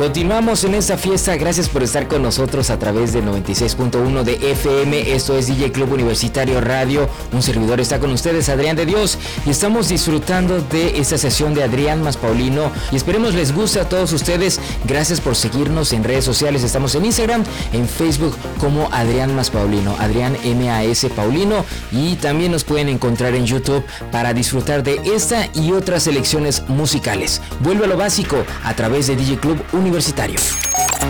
Continuamos en esta fiesta, gracias por estar con nosotros a través de 96.1 de FM, esto es DJ Club Universitario Radio, un servidor está con ustedes, Adrián de Dios, y estamos disfrutando de esta sesión de Adrián más Paulino, y esperemos les guste a todos ustedes. Gracias por seguirnos en redes sociales, estamos en Instagram, en Facebook como Adrián más Paulino, Adrián M.A.S. Paulino, y también nos pueden encontrar en YouTube para disfrutar de esta y otras selecciones musicales. Vuelve a lo básico a través de DJ Club Universitario.